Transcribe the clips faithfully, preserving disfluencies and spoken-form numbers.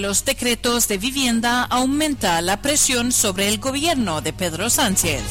Los decretos de vivienda aumentan la presión sobre el gobierno de Pedro Sánchez.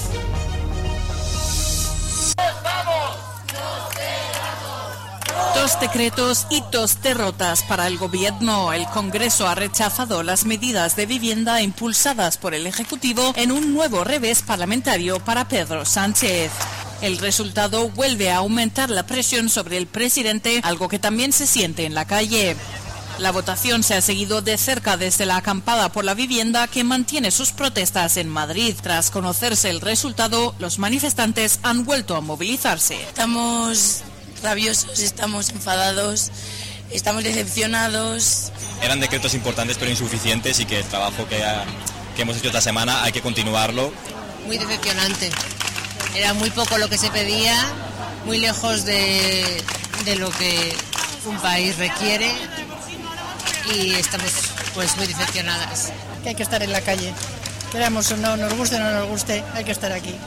Dos decretos y dos derrotas para el gobierno. El Congreso ha rechazado las medidas de vivienda impulsadas por el Ejecutivo en un nuevo revés parlamentario para Pedro Sánchez. El resultado vuelve a aumentar la presión sobre el presidente, algo que también se siente en la calle. La votación se ha seguido de cerca desde la acampada por la vivienda que mantiene sus protestas en Madrid. Tras conocerse el resultado, los manifestantes han vuelto a movilizarse. Estamos rabiosos, estamos enfadados, estamos decepcionados. Eran decretos importantes pero insuficientes y que el trabajo que, ha, que hemos hecho esta semana hay que continuarlo. Muy decepcionante. Era muy poco lo que se pedía, muy lejos de, de lo que un país requiere y estamos pues muy decepcionadas. Que hay que estar en la calle, queramos o no, nos guste o no nos guste, hay que estar aquí.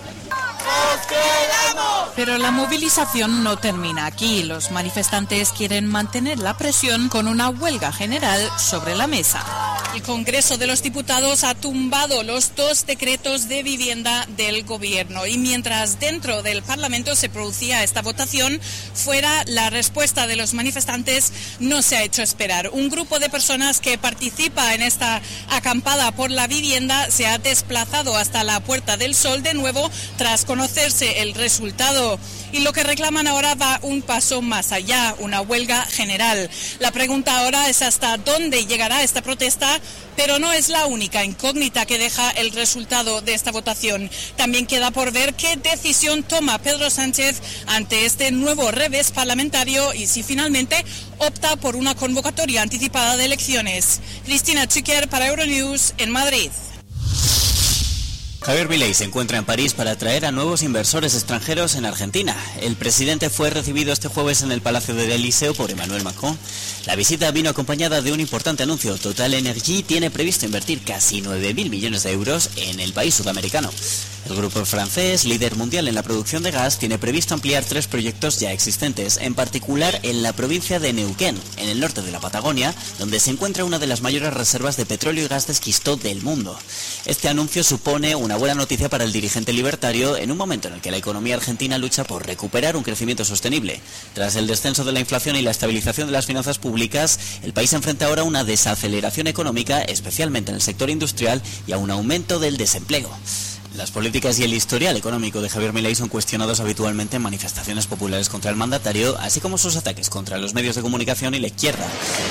Pero la movilización no termina aquí. Los manifestantes quieren mantener la presión con una huelga general sobre la mesa. El Congreso de los Diputados ha tumbado los dos decretos de vivienda del Gobierno y mientras dentro del Parlamento se producía esta votación, fuera la respuesta de los manifestantes no se ha hecho esperar. Un grupo de personas que participa en esta acampada por la vivienda se ha desplazado hasta la Puerta del Sol de nuevo tras conocerse el resultado. Y lo que reclaman ahora va un paso más allá, una huelga general. La pregunta ahora es hasta dónde llegará esta protesta, pero no es la única incógnita que deja el resultado de esta votación. También queda por ver qué decisión toma Pedro Sánchez ante este nuevo revés parlamentario y si finalmente opta por una convocatoria anticipada de elecciones. Cristina Chiquer para Euronews en Madrid. Javier Milei se encuentra en París para atraer a nuevos inversores extranjeros en Argentina. El presidente fue recibido este jueves en el Palacio del Elíseo por Emmanuel Macron. La visita vino acompañada de un importante anuncio. Total Energy tiene previsto invertir casi nueve mil millones de euros en el país sudamericano. El grupo francés, líder mundial en la producción de gas, tiene previsto ampliar tres proyectos ya existentes, en particular en la provincia de Neuquén, en el norte de la Patagonia, donde se encuentra una de las mayores reservas de petróleo y gas de esquisto del mundo. Este anuncio supone una buena noticia para el dirigente libertario en un momento en el que la economía argentina lucha por recuperar un crecimiento sostenible. Tras el descenso de la inflación y la estabilización de las finanzas públicas, el país enfrenta ahora una desaceleración económica, especialmente en el sector industrial, y a un aumento del desempleo. Las políticas y el historial económico de Javier Milei son cuestionados habitualmente en manifestaciones populares contra el mandatario, así como sus ataques contra los medios de comunicación y la izquierda.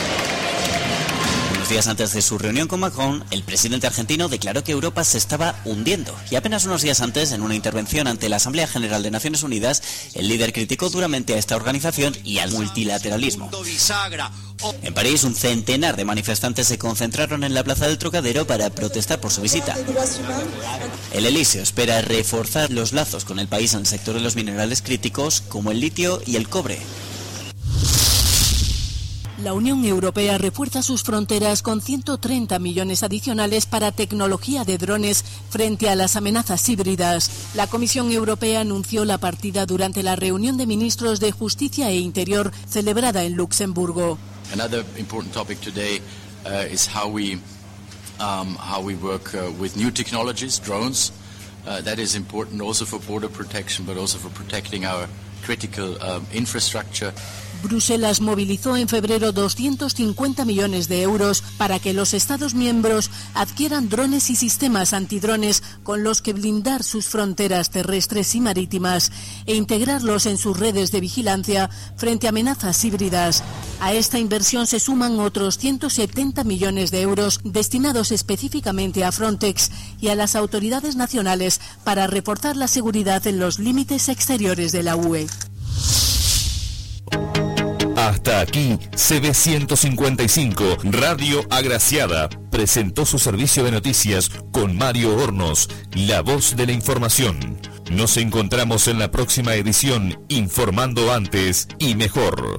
Unos días antes de su reunión con Macron, el presidente argentino declaró que Europa se estaba hundiendo y apenas unos días antes, en una intervención ante la Asamblea General de Naciones Unidas, el líder criticó duramente a esta organización y al multilateralismo. En París, un centenar de manifestantes se concentraron en la Plaza del Trocadero para protestar por su visita. El Elíseo espera reforzar los lazos con el país en el sector de los minerales críticos como el litio y el cobre. La Unión Europea refuerza sus fronteras con ciento treinta millones adicionales para tecnología de drones frente a las amenazas híbridas. La Comisión Europea anunció la partida durante la reunión de ministros de Justicia e Interior celebrada en Luxemburgo. Another important topic today uh, is how we um, how we work uh, with new technologies, drones. Uh, that is important also for border protection, but also for protecting our critical um, infrastructure. Bruselas movilizó en febrero doscientos cincuenta millones de euros para que los Estados miembros adquieran drones y sistemas antidrones con los que blindar sus fronteras terrestres y marítimas e integrarlos en sus redes de vigilancia frente a amenazas híbridas. A esta inversión se suman otros ciento setenta millones de euros destinados específicamente a Frontex y a las autoridades nacionales para reforzar la seguridad en los límites exteriores de la U E. Hasta aquí, C B ciento cincuenta y cinco, Radio Agraciada, presentó su servicio de noticias con Mario Hornos, la voz de la información. Nos encontramos en la próxima edición, informando antes y mejor.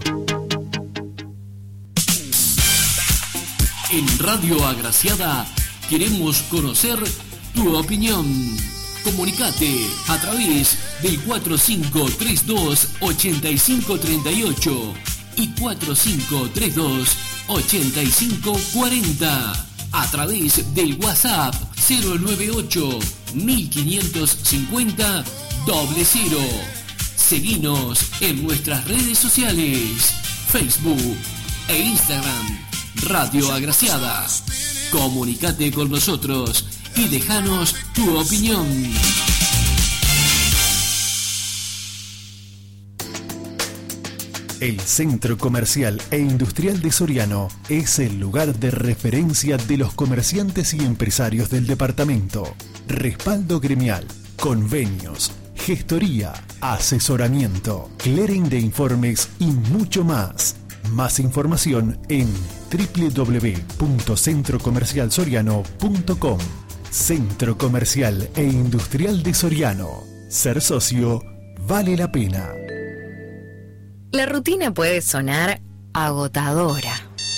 En Radio Agraciada queremos conocer tu opinión. Comunicate a través del cuatro cinco tres dos, ocho cinco tres ocho y cuatro cinco tres dos, ochenta y cinco cuarenta. A través del WhatsApp cero nueve ocho, mil quinientos cincuenta, doble cero. Seguinos en nuestras redes sociales, Facebook e Instagram, Radio Agraciada. Comunicate con nosotros y déjanos tu opinión. El Centro Comercial e Industrial de Soriano es el lugar de referencia de los comerciantes y empresarios del departamento. Respaldo gremial, convenios, gestoría, asesoramiento, clearing de informes y mucho más. Más información en doble u doble u doble u punto centro comercial soriano punto com. Centro Comercial e Industrial de Soriano. Ser socio vale la pena. La rutina puede sonar agotadora.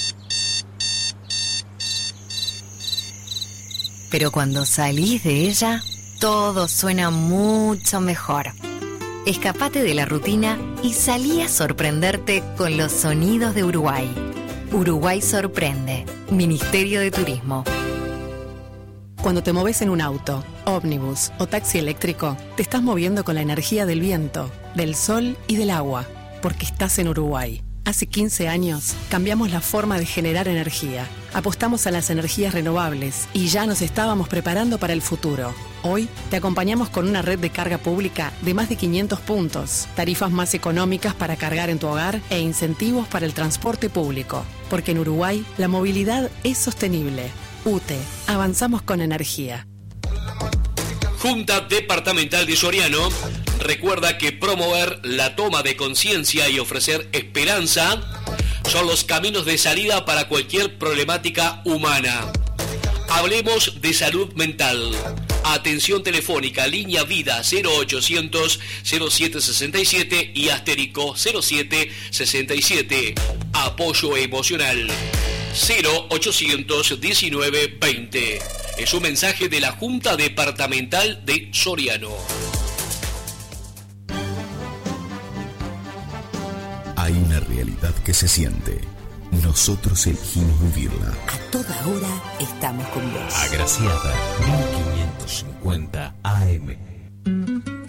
Pero cuando salís de ella, todo suena mucho mejor. Escapate de la rutina y salí a sorprenderte con los sonidos de Uruguay. Uruguay sorprende. Ministerio de Turismo. Cuando te moves en un auto, ómnibus o taxi eléctrico, te estás moviendo con la energía del viento, del sol y del agua, porque estás en Uruguay. Hace quince años cambiamos la forma de generar energía. Apostamos a las energías renovables y ya nos estábamos preparando para el futuro. Hoy te acompañamos con una red de carga pública de más de quinientos puntos, tarifas más económicas para cargar en tu hogar e incentivos para el transporte público. Porque en Uruguay la movilidad es sostenible. U T E, avanzamos con energía. Junta Departamental de Soriano recuerda que promover la toma de conciencia y ofrecer esperanza son los caminos de salida para cualquier problemática humana. Hablemos de salud mental. Atención telefónica, línea vida cero ochocientos, cero siete sesenta y siete y asterisco cero siete sesenta y siete. Apoyo emocional cero ochocientos diecinueve veinte. Es un mensaje de la Junta Departamental de Soriano. Hay una realidad que se siente. Nosotros elegimos vivirla. A toda hora estamos con vos. Agraciada, mil quinientos cincuenta A M.